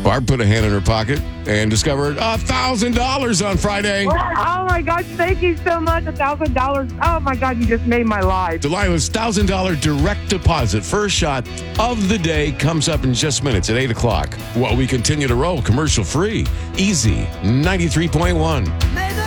Barb put a hand in her pocket and discovered $1,000 on Friday. Oh, my God. Thank you so much. $1,000. Oh, my God. You just made my life. Delilah's $1,000 direct deposit first shot of the day comes up in just minutes at 8 o'clock. While we continue to roll commercial free. Easy 93.1.